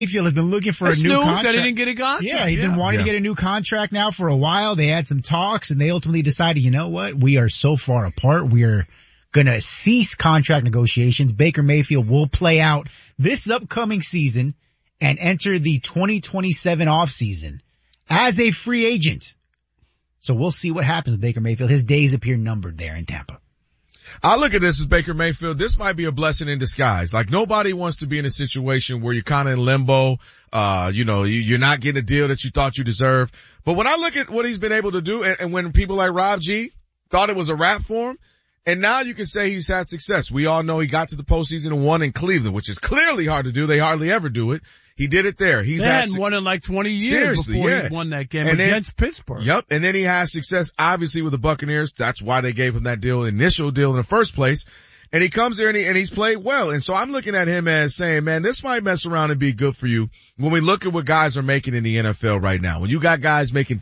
Mayfield has been looking for That's a new news contract. that he didn't get a contract. Yeah, he's been wanting to get a new contract now for a while. They had some talks and they ultimately decided, you know what? We are so far apart. We are going to cease contract negotiations. Baker Mayfield will play out this upcoming season and enter the 2027 offseason as a free agent. So we'll see what happens with Baker Mayfield. His days appear numbered there in Tampa. I look at this as Baker Mayfield. This might be a blessing in disguise. Like nobody wants to be in a situation where you're kind of in limbo. You're not getting a deal that you thought you deserved. But when I look at what he's been able to do and when people like Rob G thought it was a wrap for him, and now you can say he's had success. We all know he got to the postseason and won in Cleveland, which is clearly hard to do. They hardly ever do it. He did it there. They hadn't won in like 20 years before he won that game against Pittsburgh. Yep. And then he has success, obviously, with the Buccaneers. That's why they gave him that initial deal in the first place. And he comes there and he's played well. And so I'm looking at him as saying, man, this might mess around and be good for you when we look at what guys are making in the NFL right now. When you got guys making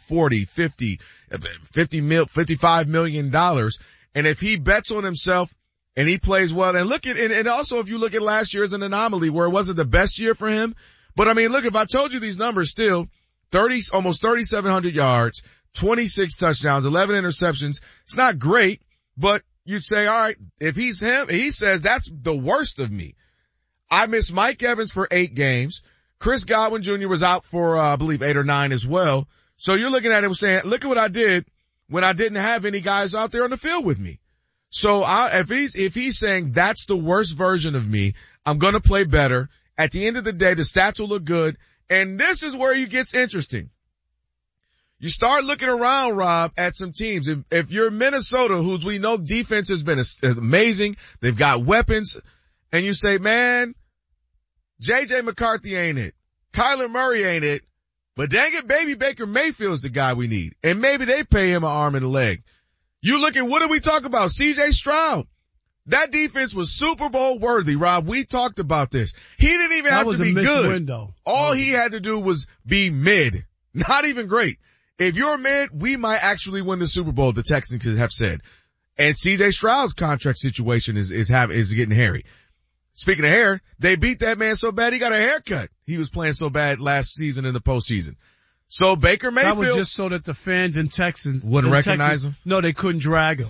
$55 million. And if he bets on himself and he plays well, and also if you look at last year as an anomaly where it wasn't the best year for him. But I mean, look, if I told you these numbers still, almost 3,700 yards, 26 touchdowns, 11 interceptions. It's not great, but you'd say, all right, if he's him, he says that's the worst of me. I missed Mike Evans for 8 games. Chris Godwin Jr. was out for, I believe 8 or 9 as well. So you're looking at him saying, look at what I did when I didn't have any guys out there on the field with me. So if he's saying that's the worst version of me, I'm going to play better. At the end of the day, the stats will look good. And this is where it gets interesting. You start looking around, Rob, at some teams. If you're Minnesota, whose we know defense has been amazing, they've got weapons, and you say, man, J.J. McCarthy ain't it. Kyler Murray ain't it. But dang it, baby, Baker Mayfield's the guy we need. And maybe they pay him an arm and a leg. You look at, what did we talk about? C.J. Stroud. That defense was Super Bowl worthy, Rob. We talked about this. He didn't even have to be good. Window. All he had to do was be mid. Not even great. If you're mid, we might actually win the Super Bowl, the Texans have said. And C.J. Stroud's contract situation is getting hairy. Speaking of hair, they beat that man so bad he got a haircut. He was playing so bad last season in the postseason. So Baker Mayfield. That was just so that the fans in Texas wouldn't recognize him? No, they couldn't drag him.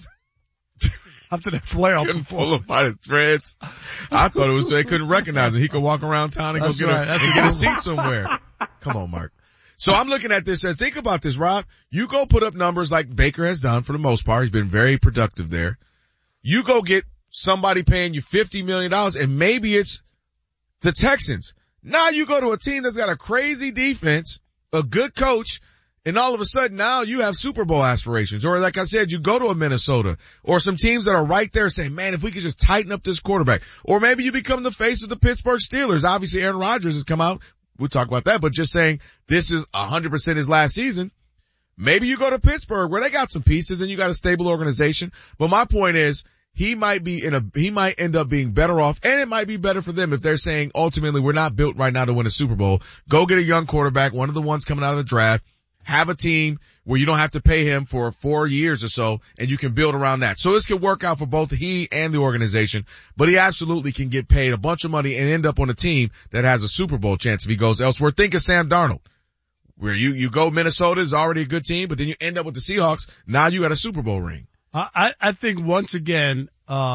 After that flare up. Couldn't pull him by his threads. I thought it was so they couldn't recognize him. He could walk around town and get a seat somewhere. Come on, Mark. So I'm looking at this and think about this, Rob. You go put up numbers like Baker has done for the most part. He's been very productive there. You go get somebody paying you $50 million and maybe it's the Texans. Now you go to a team that's got a crazy defense, a good coach, and all of a sudden now you have Super Bowl aspirations. Or like I said, you go to a Minnesota or some teams that are right there saying, man, if we could just tighten up this quarterback. Or maybe you become the face of the Pittsburgh Steelers. Obviously Aaron Rodgers has come out. We'll talk about that, but just saying this is 100% his last season. Maybe you go to Pittsburgh where they got some pieces and you got a stable organization. But my point is he might end up being better off, and it might be better for them if they're saying ultimately we're not built right now to win a Super Bowl. Go get a young quarterback, one of the ones coming out of the draft. Have a team where you don't have to pay him for 4 years or so, and you can build around that. So this could work out for both he and the organization, but he absolutely can get paid a bunch of money and end up on a team that has a Super Bowl chance if he goes elsewhere. Think of Sam Darnold, where you go Minnesota is already a good team, but then you end up with the Seahawks. Now you got a Super Bowl ring. I think once again,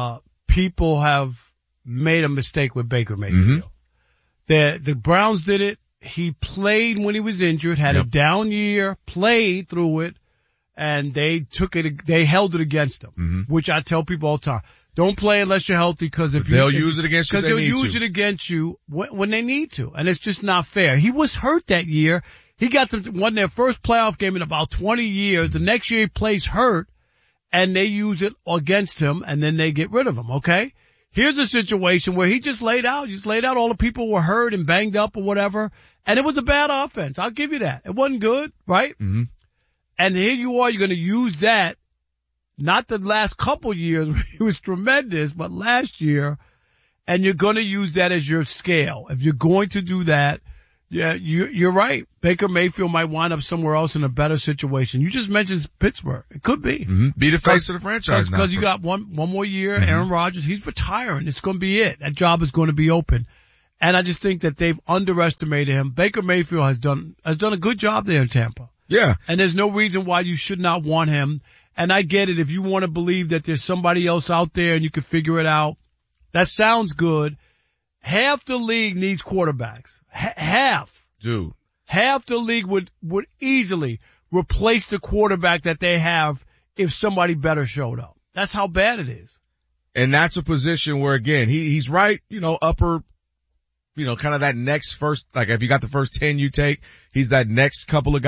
people have made a mistake with Baker Mayfield. Mm-hmm. The Browns did it. He played when he was injured, had a down year, played through it, and they held it against him, which I tell people all the time. Don't play unless you're healthy because they'll use it against you. Because they'll use it against you when they need to. And it's just not fair. He was hurt that year. He won their first playoff game in about 20 years. The next year he plays hurt and they use it against him and then they get rid of him. Okay. Here's a situation where he just laid out all the people who were hurt and banged up or whatever. And it was a bad offense. I'll give you that. It wasn't good, right? Mm-hmm. And here you are, you're going to use that. Not the last couple years, he was tremendous, but last year, and you're going to use that as your scale. If you're going to do that, yeah, you're right. Baker Mayfield might wind up somewhere else in a better situation. You just mentioned Pittsburgh. It could be. Mm-hmm. Be the face of the franchise now. Because you got one more year. Mm-hmm. Aaron Rodgers, he's retiring. It's going to be it. That job is going to be open. And I just think that they've underestimated him. Baker Mayfield has done a good job there in Tampa. Yeah. And there's no reason why you should not want him. And I get it. If you want to believe that there's somebody else out there and you can figure it out, that sounds good. Half the league needs quarterbacks. Half. Dude. Half the league would easily replace the quarterback that they have if somebody better showed up. That's how bad it is. And that's a position where, again, he's right, upper, kind of that next first, like if you got the first 10 you take, he's that next couple of guys.